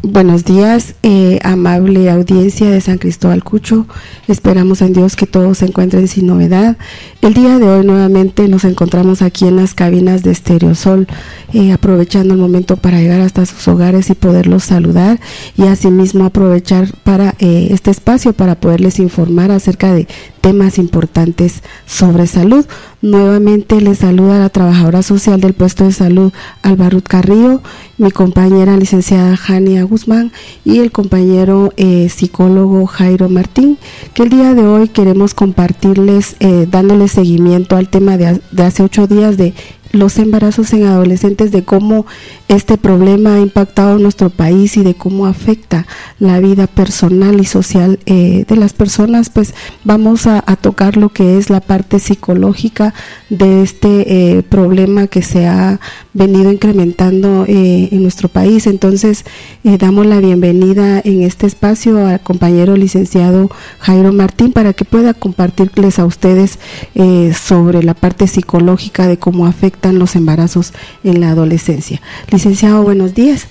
Buenos días, amable audiencia de San Cristóbal Cucho. Esperamos en Dios que todos se encuentren sin novedad. El día de hoy nuevamente nos encontramos aquí en las cabinas de Estereosol, aprovechando el momento para llegar hasta sus hogares y poderlos saludar, y asimismo aprovechar para este espacio para poderles informar acerca de temas importantes sobre salud. Nuevamente les saluda la trabajadora social del puesto de salud Albarut Carrillo, mi compañera licenciada Jania Guzmán y el compañero psicólogo Jairo Martín, que el día de hoy queremos compartirles, dándoles seguimiento al tema de hace 8 días de los embarazos en adolescentes, de cómo este problema ha impactado nuestro país y de cómo afecta la vida personal y social de las personas. Pues vamos a tocar lo que es la parte psicológica de este problema que se ha venido incrementando en nuestro país. Entonces damos la bienvenida en este espacio al compañero licenciado Jairo Martín para que pueda compartirles a ustedes sobre la parte psicológica de cómo afectan los embarazos en la adolescencia. Licenciado, buenos días.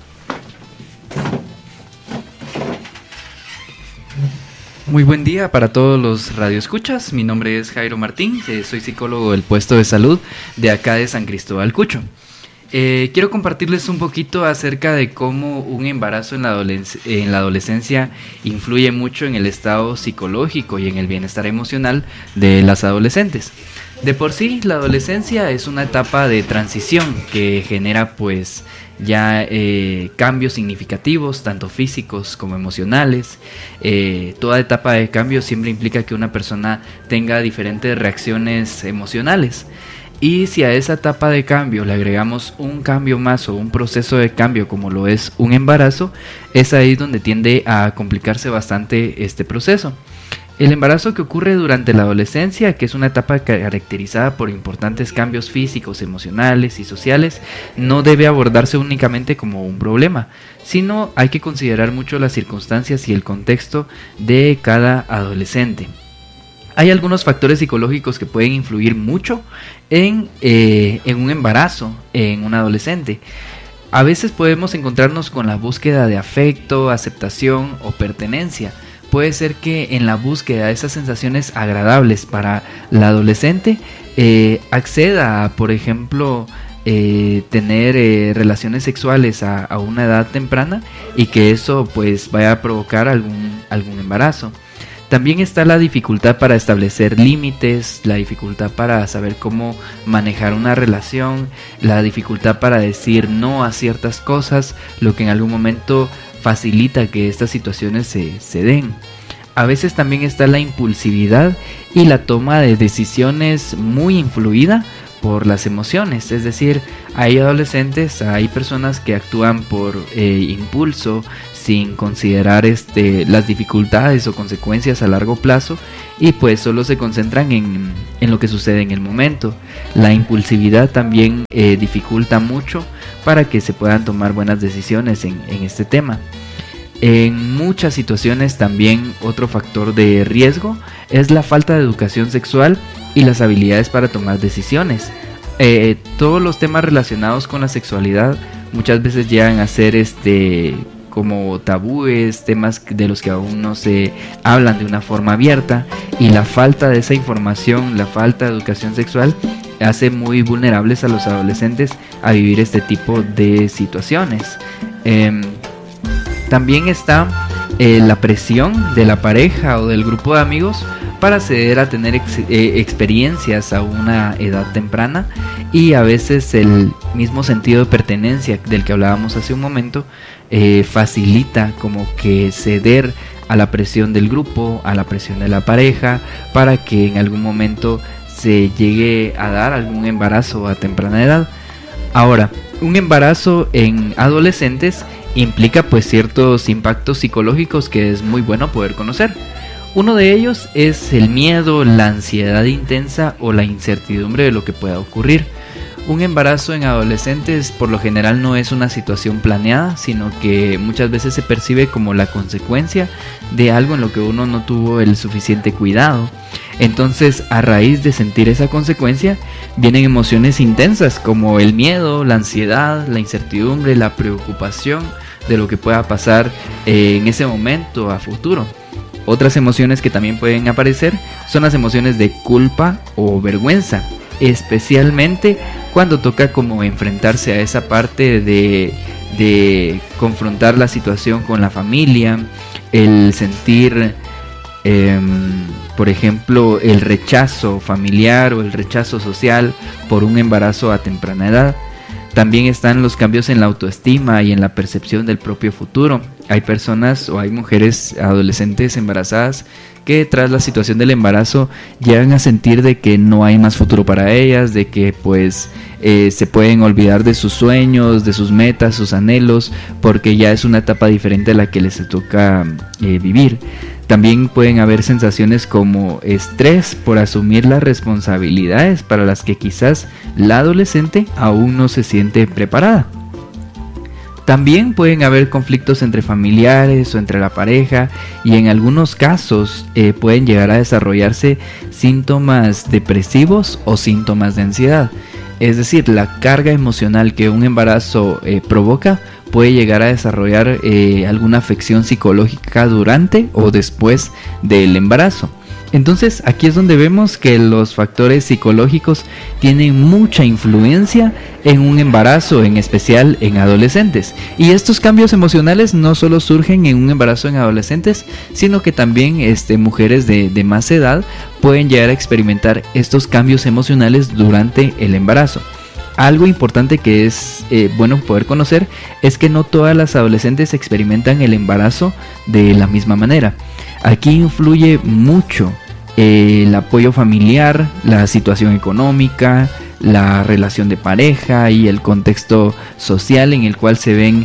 Muy buen día para todos los radioescuchas. Mi nombre es Jairo Martín, soy psicólogo del puesto de salud de acá de San Cristóbal Cucho. Quiero compartirles un poquito acerca de cómo un embarazo en la adolescencia influye mucho en el estado psicológico y en el bienestar emocional de las adolescentes. De por sí, la adolescencia es una etapa de transición que genera pues ya cambios significativos, tanto físicos como emocionales. Toda etapa de cambio siempre implica que una persona tenga diferentes reacciones emocionales. Y si a esa etapa de cambio le agregamos un cambio más o un proceso de cambio como lo es un embarazo, es ahí donde tiende a complicarse bastante este proceso. El embarazo que ocurre durante la adolescencia, que es una etapa caracterizada por importantes cambios físicos, emocionales y sociales, no debe abordarse únicamente como un problema, sino hay que considerar mucho las circunstancias y el contexto de cada adolescente. Hay algunos factores psicológicos que pueden influir mucho en un embarazo en un adolescente. A veces podemos encontrarnos con la búsqueda de afecto, aceptación o pertenencia. Puede ser que en la búsqueda de esas sensaciones agradables para la adolescente acceda a, por ejemplo, tener relaciones sexuales a una edad temprana y que eso pues vaya a provocar algún embarazo. También está la dificultad para establecer límites, la dificultad para saber cómo manejar una relación, la dificultad para decir no a ciertas cosas, lo que en algún momento facilita que estas situaciones se den. A veces también está la impulsividad y la toma de decisiones muy influida por las emociones, es decir, hay adolescentes, hay personas que actúan por impulso, sin considerar las dificultades o consecuencias a largo plazo, y pues solo se concentran en lo que sucede en el momento. La impulsividad también dificulta mucho para que se puedan tomar buenas decisiones en este tema. En muchas situaciones también otro factor de riesgo es la falta de educación sexual y las habilidades para tomar decisiones. Todos los temas relacionados con la sexualidad muchas veces llegan a ser como tabúes, temas de los que aún no se hablan de una forma abierta, y la falta de esa información, la falta de educación sexual hace muy vulnerables a los adolescentes a vivir este tipo de situaciones. También está la presión de la pareja o del grupo de amigos para acceder a tener experiencias a una edad temprana, y a veces el mismo sentido de pertenencia del que hablábamos hace un momento facilita como que ceder a la presión del grupo, a la presión de la pareja, para que en algún momento se llegue a dar algún embarazo a temprana edad. Ahora, un embarazo en adolescentes implica pues ciertos impactos psicológicos que es muy bueno poder conocer. Uno de ellos es el miedo, la ansiedad intensa o la incertidumbre de lo que pueda ocurrir. Un embarazo en adolescentes por lo general no es una situación planeada, sino que muchas veces se percibe como la consecuencia de algo en lo que uno no tuvo el suficiente cuidado. Entonces, a raíz de sentir esa consecuencia, vienen emociones intensas como el miedo, la ansiedad, la incertidumbre, la preocupación, de lo que pueda pasar en ese momento a futuro. Otras emociones que también pueden aparecer son las emociones de culpa o vergüenza, especialmente cuando toca como enfrentarse a esa parte de confrontar la situación con la familia, el sentir, por ejemplo, el rechazo familiar o el rechazo social por un embarazo a temprana edad. También están los cambios en la autoestima y en la percepción del propio futuro. Hay personas o hay mujeres adolescentes embarazadas que tras la situación del embarazo llegan a sentir de que no hay más futuro para ellas, de que pues se pueden olvidar de sus sueños, de sus metas, sus anhelos, porque ya es una etapa diferente a la que les toca vivir. También pueden haber sensaciones como estrés por asumir las responsabilidades para las que quizás la adolescente aún no se siente preparada. También pueden haber conflictos entre familiares o entre la pareja, y en algunos casos pueden llegar a desarrollarse síntomas depresivos o síntomas de ansiedad. Es decir, la carga emocional que un embarazo provoca puede llegar a desarrollar alguna afección psicológica durante o después del embarazo. Entonces aquí es donde vemos que los factores psicológicos tienen mucha influencia en un embarazo, en especial en adolescentes. Y estos cambios emocionales no solo surgen en un embarazo en adolescentes, sino que también mujeres de más edad pueden llegar a experimentar estos cambios emocionales durante el embarazo. Algo importante que es bueno poder conocer es que no todas las adolescentes experimentan el embarazo de la misma manera. Aquí influye mucho el apoyo familiar, la situación económica, la relación de pareja y el contexto social en el cual se ven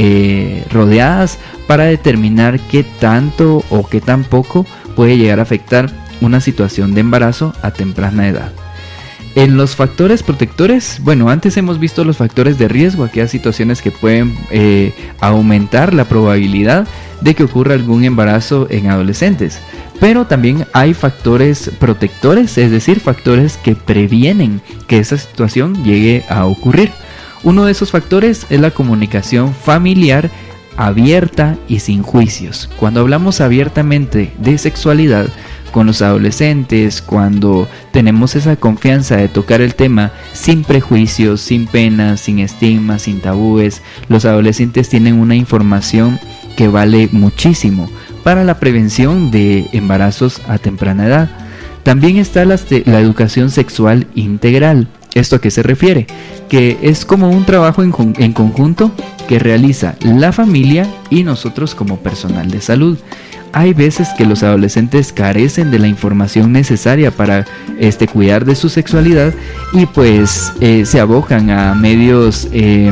rodeadas para determinar qué tanto o qué tan poco puede llegar a afectar una situación de embarazo a temprana edad. En los factores protectores, bueno, antes hemos visto los factores de riesgo, aquellas situaciones que pueden aumentar la probabilidad de que ocurra algún embarazo en adolescentes. Pero también hay factores protectores, es decir, factores que previenen que esa situación llegue a ocurrir. Uno de esos factores es la comunicación familiar abierta y sin juicios. Cuando hablamos abiertamente de sexualidad con los adolescentes, cuando tenemos esa confianza de tocar el tema sin prejuicios, sin penas, sin estigmas, sin tabúes, los adolescentes tienen una información que vale muchísimo para la prevención de embarazos a temprana edad. También está la educación sexual integral. ¿Esto a qué se refiere? Que es como un trabajo en conjunto que realiza la familia y nosotros como personal de salud. Hay veces que los adolescentes carecen de la información necesaria para cuidar de su sexualidad y pues se abocan a medios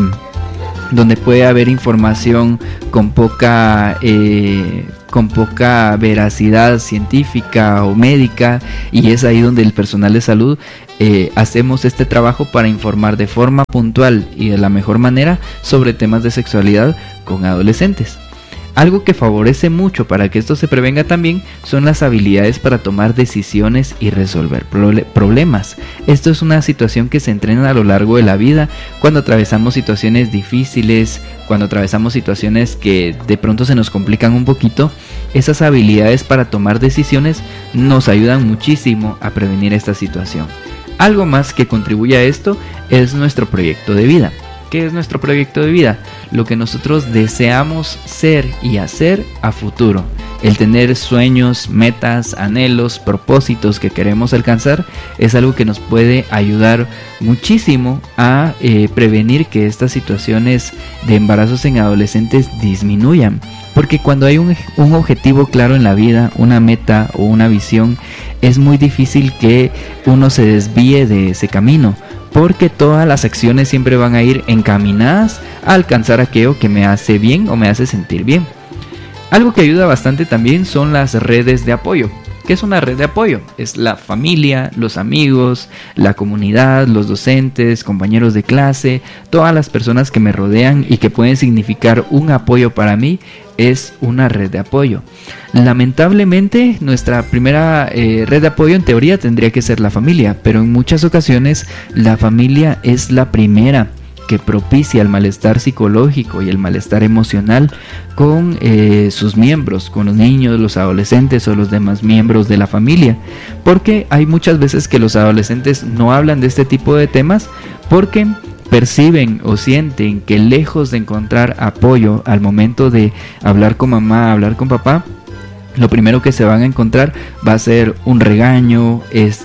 donde puede haber información con poca veracidad científica o médica, y es ahí donde el personal de salud hacemos este trabajo para informar de forma puntual y de la mejor manera sobre temas de sexualidad con adolescentes. Algo que favorece mucho para que esto se prevenga también son las habilidades para tomar decisiones y resolver problemas. Esto es una situación que se entrena a lo largo de la vida cuando atravesamos situaciones difíciles, cuando atravesamos situaciones que de pronto se nos complican un poquito. Esas habilidades para tomar decisiones nos ayudan muchísimo a prevenir esta situación. Algo más que contribuye a esto es nuestro proyecto de vida. ¿Qué es nuestro proyecto de vida? Lo que nosotros deseamos ser y hacer a futuro. El tener sueños, metas, anhelos, propósitos que queremos alcanzar es algo que nos puede ayudar muchísimo a prevenir que estas situaciones de embarazos en adolescentes disminuyan. Porque cuando hay un objetivo claro en la vida, una meta o una visión, es muy difícil que uno se desvíe de ese camino, porque todas las acciones siempre van a ir encaminadas a alcanzar aquello que me hace bien o me hace sentir bien. Algo que ayuda bastante también son las redes de apoyo. ¿Qué es una red de apoyo? Es la familia, los amigos, la comunidad, los docentes, compañeros de clase, todas las personas que me rodean y que pueden significar un apoyo para mí, es una red de apoyo. Lamentablemente, nuestra primera red de apoyo en teoría tendría que ser la familia, pero en muchas ocasiones la familia es la primera que propicia el malestar psicológico y el malestar emocional con sus miembros, con los niños, los adolescentes o los demás miembros de la familia, porque hay muchas veces que los adolescentes no hablan de este tipo de temas porque perciben o sienten que lejos de encontrar apoyo al momento de hablar con mamá, hablar con papá, lo primero que se van a encontrar va a ser un regaño,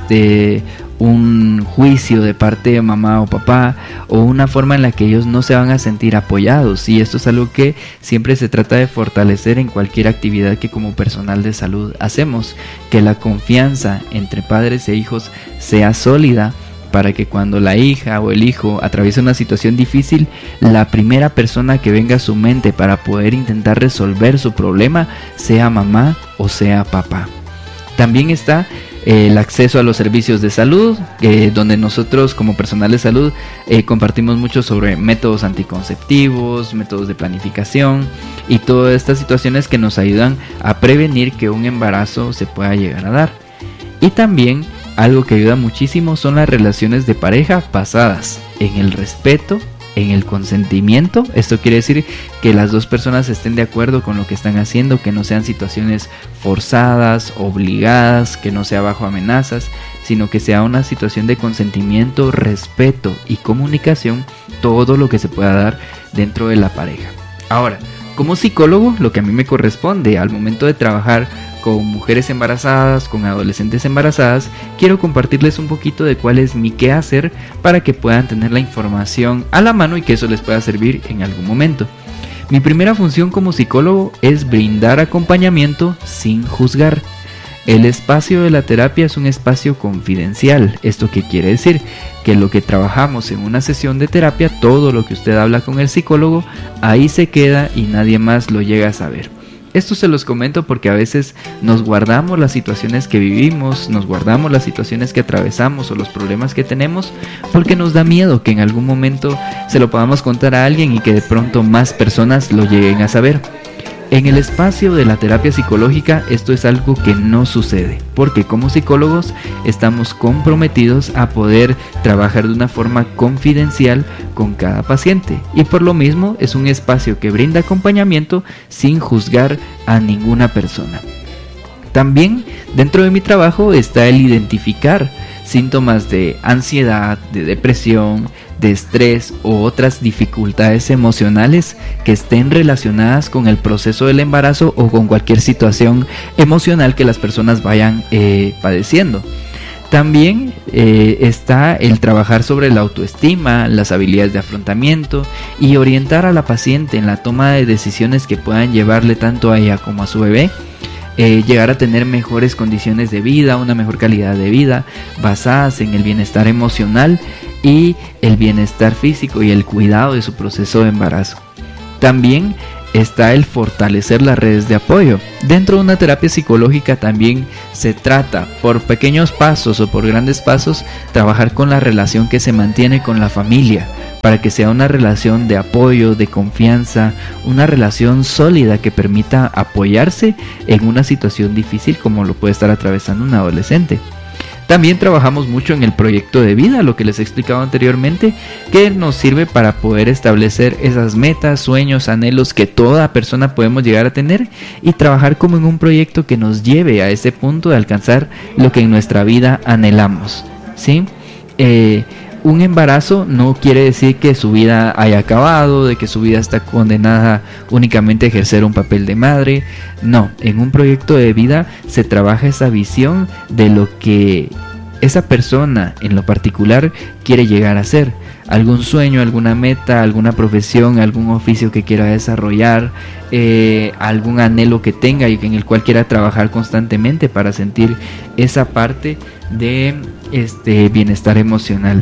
un juicio de parte de mamá o papá, o una forma en la que ellos no se van a sentir apoyados. Y esto es algo que siempre se trata de fortalecer en cualquier actividad que como personal de salud hacemos, que la confianza entre padres e hijos sea sólida, para que cuando la hija o el hijo atraviesa una situación difícil, la primera persona que venga a su mente para poder intentar resolver su problema sea mamá o sea papá. También está el acceso a los servicios de salud, donde nosotros como personal de salud compartimos mucho sobre métodos anticonceptivos, métodos de planificación y todas estas situaciones que nos ayudan a prevenir que un embarazo se pueda llegar a dar. Y también algo que ayuda muchísimo son las relaciones de pareja basadas en el respeto, en el consentimiento. Esto quiere decir que las dos personas estén de acuerdo con lo que están haciendo, que no sean situaciones forzadas, obligadas, que no sea bajo amenazas, sino que sea una situación de consentimiento, respeto y comunicación, todo lo que se pueda dar dentro de la pareja. Ahora, como psicólogo, lo que a mí me corresponde al momento de trabajar con mujeres embarazadas, con adolescentes embarazadas, quiero compartirles un poquito de cuál es mi quehacer para que puedan tener la información a la mano y que eso les pueda servir en algún momento. Mi primera función como psicólogo es brindar acompañamiento sin juzgar. El espacio de la terapia es un espacio confidencial. ¿Esto qué quiere decir? Que lo que trabajamos en una sesión de terapia, todo lo que usted habla con el psicólogo, ahí se queda y nadie más lo llega a saber. Esto se los comento porque a veces nos guardamos las situaciones que vivimos, nos guardamos las situaciones que atravesamos o los problemas que tenemos porque nos da miedo que en algún momento se lo podamos contar a alguien y que de pronto más personas lo lleguen a saber. En el espacio de la terapia psicológica esto es algo que no sucede, porque como psicólogos estamos comprometidos a poder trabajar de una forma confidencial con cada paciente y por lo mismo es un espacio que brinda acompañamiento sin juzgar a ninguna persona. También dentro de mi trabajo está el identificar síntomas de ansiedad, de depresión, de estrés o otras dificultades emocionales que estén relacionadas con el proceso del embarazo o con cualquier situación emocional que las personas vayan padeciendo. También está el trabajar sobre la autoestima, las habilidades de afrontamiento y orientar a la paciente en la toma de decisiones que puedan llevarle tanto a ella como a su bebé llegar a tener mejores condiciones de vida, una mejor calidad de vida basadas en el bienestar emocional y el bienestar físico y el cuidado de su proceso de embarazo. También está el fortalecer las redes de apoyo. Dentro de una terapia psicológica también se trata, por pequeños pasos o por grandes pasos, trabajar con la relación que se mantiene con la familia, para que sea una relación de apoyo, de confianza, una relación sólida que permita apoyarse en una situación difícil como lo puede estar atravesando un adolescente. También trabajamos mucho en el proyecto de vida, lo que les he explicado anteriormente, que nos sirve para poder establecer esas metas, sueños, anhelos que toda persona podemos llegar a tener y trabajar como en un proyecto que nos lleve a ese punto de alcanzar lo que en nuestra vida anhelamos, ¿sí? Un embarazo no quiere decir que su vida haya acabado, de que su vida está condenada únicamente a ejercer un papel de madre. No, en un proyecto de vida se trabaja esa visión de lo que esa persona en lo particular quiere llegar a ser. Algún sueño, alguna meta, alguna profesión, algún oficio que quiera desarrollar, algún anhelo que tenga y en el cual quiera trabajar constantemente para sentir esa parte de bienestar emocional.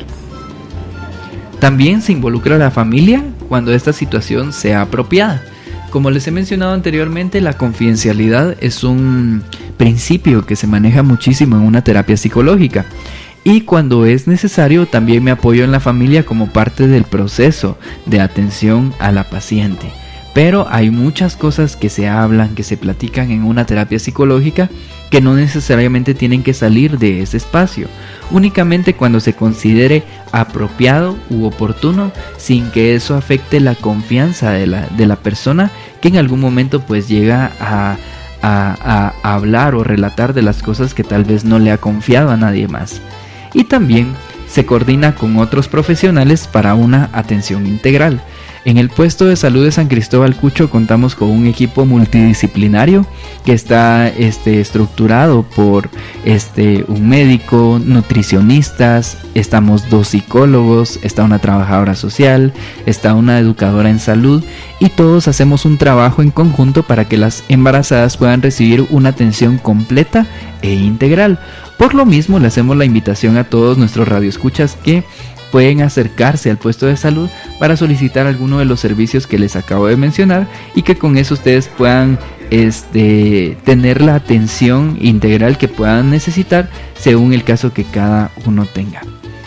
También se involucra a la familia cuando esta situación sea apropiada. Como les he mencionado anteriormente, la confidencialidad es un principio que se maneja muchísimo en una terapia psicológica. Y cuando es necesario, también me apoyo en la familia como parte del proceso de atención a la paciente, pero hay muchas cosas que se hablan, que se platican en una terapia psicológica que no necesariamente tienen que salir de ese espacio, únicamente cuando se considere apropiado u oportuno, sin que eso afecte la confianza de la persona que en algún momento pues llega a hablar o relatar de las cosas que tal vez no le ha confiado a nadie más. Y también se coordina con otros profesionales para una atención integral. En el puesto de salud de San Cristóbal Cucho contamos con un equipo multidisciplinario que está estructurado por un médico, nutricionistas, estamos 2 psicólogos, está una trabajadora social, está una educadora en salud, y todos hacemos un trabajo en conjunto para que las embarazadas puedan recibir una atención completa e integral. Por lo mismo, le hacemos la invitación a todos nuestros radioescuchas que pueden acercarse al puesto de salud para solicitar alguno de los servicios que les acabo de mencionar, y que con eso ustedes puedan tener la atención integral que puedan necesitar según el caso que cada uno tenga.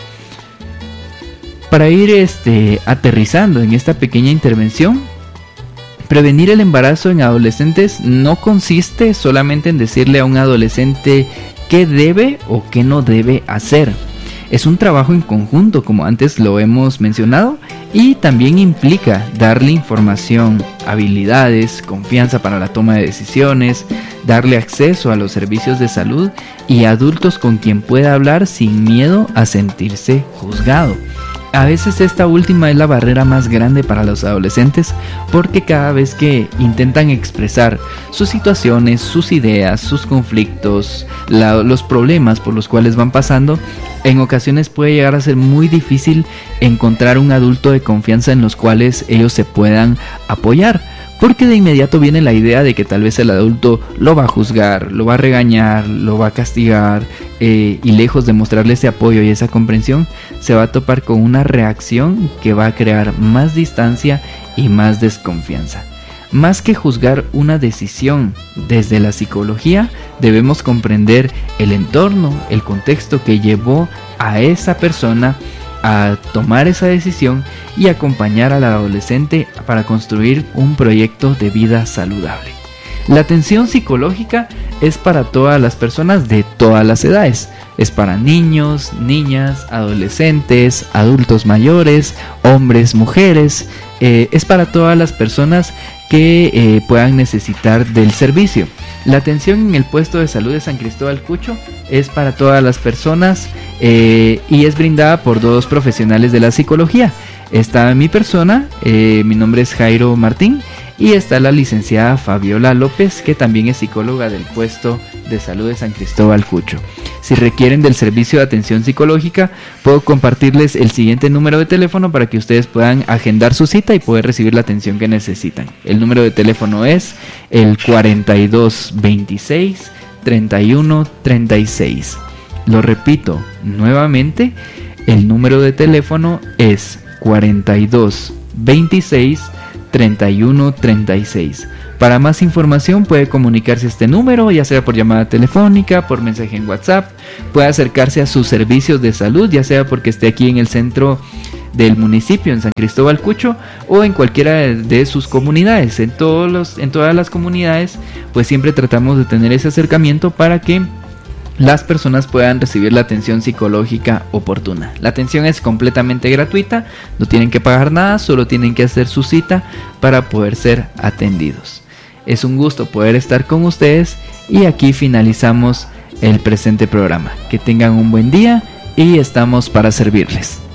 Para ir aterrizando en esta pequeña intervención, prevenir el embarazo en adolescentes no consiste solamente en decirle a un adolescente qué debe o qué no debe hacer. Es un trabajo en conjunto, como antes lo hemos mencionado, y también implica darle información, habilidades, confianza para la toma de decisiones, darle acceso a los servicios de salud y adultos con quien pueda hablar sin miedo a sentirse juzgado. A veces esta última es la barrera más grande para los adolescentes, porque cada vez que intentan expresar sus situaciones, sus ideas, sus conflictos, los problemas por los cuales van pasando, en ocasiones puede llegar a ser muy difícil encontrar un adulto de confianza en los cuales ellos se puedan apoyar, porque de inmediato viene la idea de que tal vez el adulto lo va a juzgar, lo va a regañar, lo va a castigar, y lejos de mostrarle ese apoyo y esa comprensión, se va a topar con una reacción que va a crear más distancia y más desconfianza. Más que juzgar una decisión desde la psicología, debemos comprender el entorno, el contexto que llevó a esa persona a tomar esa decisión y acompañar al adolescente para construir un proyecto de vida saludable. La atención psicológica es para todas las personas de todas las edades. Es para niños, niñas, adolescentes, adultos mayores, hombres, mujeres. Es para todas las personas que puedan necesitar del servicio. La atención en el puesto de salud de San Cristóbal Cucho es para todas las personas y es brindada por 2 profesionales de la psicología. Está mi persona, mi nombre es Jairo Martín, y está la licenciada Fabiola López, que también es psicóloga del puesto de salud de San Cristóbal Cucho. Si requieren del servicio de atención psicológica, puedo compartirles el siguiente número de teléfono para que ustedes puedan agendar su cita y poder recibir la atención que necesitan. El número de teléfono es el 4226 3136. Lo repito nuevamente, el número de teléfono es 4226 3136. Para más información puede comunicarse a este número, ya sea por llamada telefónica, por mensaje en WhatsApp. Puede acercarse a sus servicios de salud, ya sea porque esté aquí en el centro del municipio, en San Cristóbal Cucho, o en cualquiera de sus comunidades. En todas las comunidades, pues siempre tratamos de tener ese acercamiento para que las personas puedan recibir la atención psicológica oportuna. La atención es completamente gratuita, no tienen que pagar nada, solo tienen que hacer su cita para poder ser atendidos. Es un gusto poder estar con ustedes y aquí finalizamos el presente programa. Que tengan un buen día y estamos para servirles.